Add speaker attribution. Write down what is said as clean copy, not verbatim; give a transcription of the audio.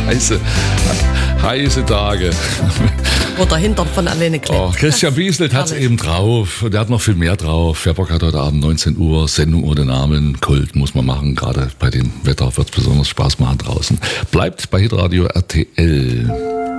Speaker 1: heiße Tage.
Speaker 2: Wo der Hintern von alleine klebt.
Speaker 1: Oh, Christian Bieselt hat es eben drauf. Der hat noch viel mehr drauf. Wer Bock hat, heute Abend 19 Uhr, Sendung ohne Namen. Kult muss man machen. Gerade bei dem Wetter wird es besonders Spaß machen draußen. Bleibt bei Hitradio RTL.